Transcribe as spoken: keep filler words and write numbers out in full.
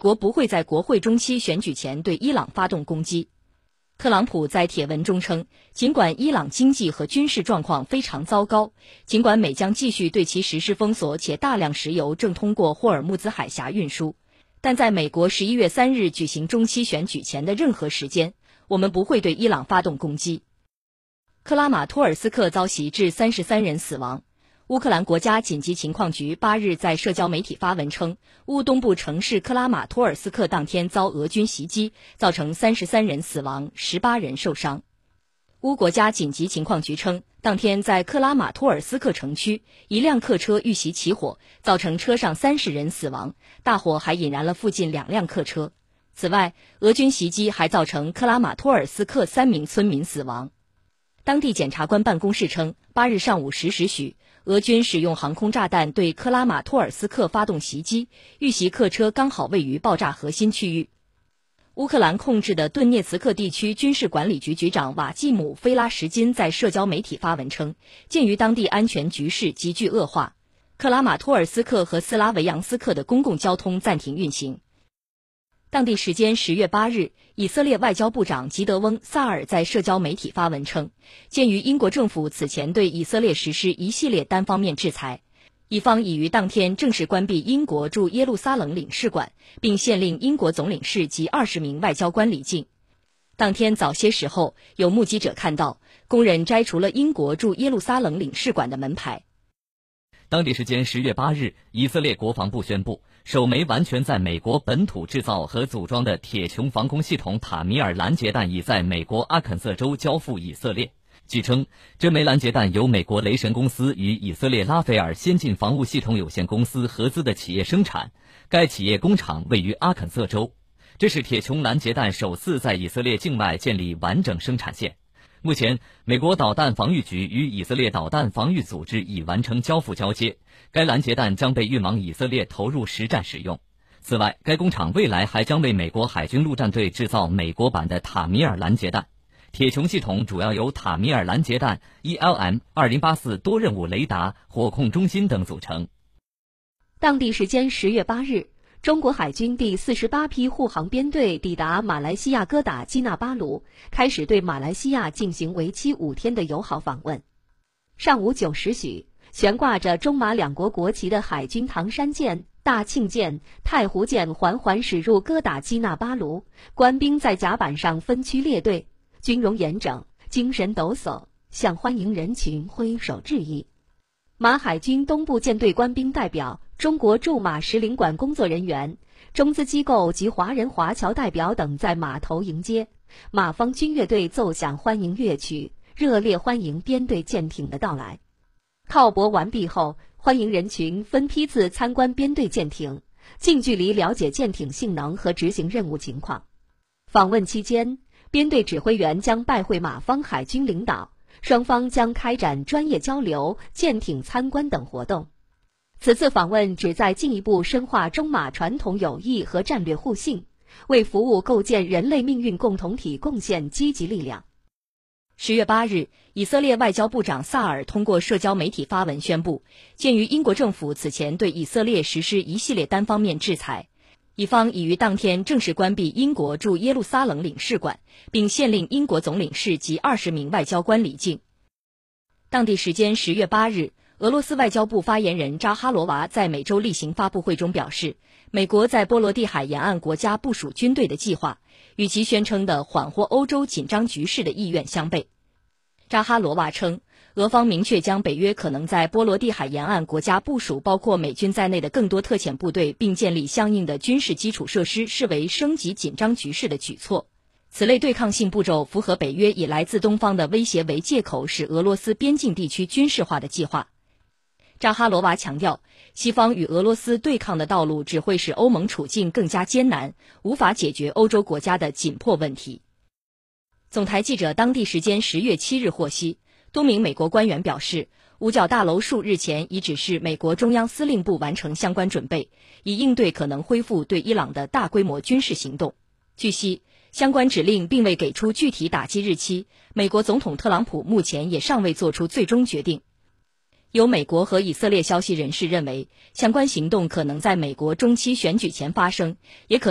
国不会在国会中期选举前对伊朗发动攻击。特朗普在帖文中称，尽管伊朗经济和军事状况非常糟糕，尽管美将继续对其实施封锁，且大量石油正通过霍尔木兹海峡运输，但在美国十一月三日举行中期选举前的任何时间，我们不会对伊朗发动攻击。克拉马托尔斯克遭袭致三十三人死亡。乌克兰国家紧急情况局八日在社交媒体发文称，乌东部城市克拉马托尔斯克当天遭俄军袭击，造成三十三人死亡，十八人受伤。乌国家紧急情况局称，当天在克拉马托尔斯克城区，一辆客车遇袭起火，造成车上三十人死亡，大火还引燃了附近两辆客车。此外，俄军袭击还造成克拉马托尔斯克三名村民死亡。当地检察官办公室称，八日上午十时许，俄军使用航空炸弹对克拉马托尔斯克发动袭击，遇袭客车刚好位于爆炸核心区域。乌克兰控制的顿涅茨克地区军事管理局局长瓦季姆·菲拉什金在社交媒体发文称，鉴于当地安全局势急剧恶化，克拉马托尔斯克和斯拉维扬斯克的公共交通暂停运行。当地时间十月八日，以色列外交部长吉德翁·萨尔在社交媒体发文称，鉴于英国政府此前对以色列实施一系列单方面制裁，以方已于当天正式关闭英国驻耶路撒冷领事馆，并限令英国总领事及二十名外交官离境。当天早些时候，有目击者看到工人摘除了英国驻耶路撒冷领事馆的门牌。 当地时间十月八日，以色列国防部宣布，首枚完全在美国本土制造和组装的铁穹防空系统塔米尔拦截弹已在美国阿肯色州交付以色列。据称，这枚拦截弹由美国雷神公司与以色列拉斐尔先进防务系统有限公司合资的企业生产，该企业工厂位于阿肯色州。这是铁穹拦截弹首次在以色列境外建立完整生产线。目前，美国导弹防御局与以色列导弹防御组织已完成交付交接，该拦截弹将被运往以色列投入实战使用。此外，该工厂未来还将为美国海军陆战队制造美国版的塔米尔拦截弹。铁穹系统主要由塔米尔拦截弹、E L M 二零八四多任务雷达、火控中心等组成。 当地时间十月八日，中国海军第四十八批护航编队抵达马来西亚哥打基纳巴鲁，开始对马来西亚进行为期五天的友好访问。上午九时许，悬挂着中马两国国旗的海军唐山舰、大庆舰、太湖舰缓缓驶入哥打基纳巴鲁，官兵在甲板上分区列队，军容严整，精神抖擞，向欢迎人群挥手致意。马海军东部舰队官兵代表、中国驻马使领馆工作人员、中资机构及华人华侨代表等在码头迎接，马方军乐队奏响欢迎乐曲，热烈欢迎编队舰艇的到来。靠泊完毕后，欢迎人群分批次参观编队舰艇，近距离了解舰艇性能和执行任务情况。访问期间，编队指挥员将拜会马方海军领导，双方将开展专业交流、舰艇参观等活动。此次访问旨在进一步深化中马传统友谊和战略互信，为服务构建人类命运共同体贡献积极力量。 十月八日，以色列外交部长萨尔通过社交媒体发文宣布，鉴于英国政府此前对以色列实施一系列单方面制裁，以方已于当天正式关闭英国驻耶路撒冷领事馆，并限令英国总领事及二十名外交官离境。当地时间十月八日，俄罗斯外交部发言人扎哈罗娃在每周例行发布会中表示，美国在波罗的海沿岸国家部署军队的计划，与其宣称的缓和欧洲紧张局势的意愿相悖。扎哈罗娃称，俄方明确将北约可能在波罗的海沿岸国家部署包括美军在内的更多特遣部队，并建立相应的军事基础设施，视为升级紧张局势的举措。此类对抗性步骤符合北约以来自东方的威胁为借口使俄罗斯边境地区军事化的计划。扎哈罗娃强调，西方与俄罗斯对抗的道路只会使欧盟处境更加艰难，无法解决欧洲国家的紧迫问题。总台记者当地时间十月七日获悉，多名美国官员表示，五角大楼数日前已指示美国中央司令部完成相关准备，以应对可能恢复对伊朗的大规模军事行动。据悉，相关指令并未给出具体打击日期，美国总统特朗普目前也尚未做出最终决定。有美国和以色列消息人士认为，相关行动可能在美国中期选举前发生，也可